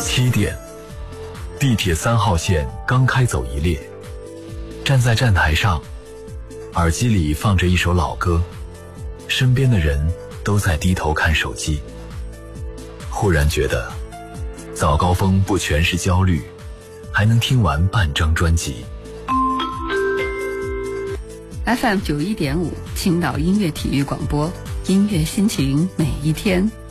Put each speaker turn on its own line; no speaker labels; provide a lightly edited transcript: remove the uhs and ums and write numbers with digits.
7点，地铁3号线刚开走一列，站在站台上，耳机里放着一首老歌，身边的人都在低头看手机。忽然觉得早高峰不全是焦虑，还能听完半张专辑。
FM 91.5青岛音乐体育广播，音乐心情每一天。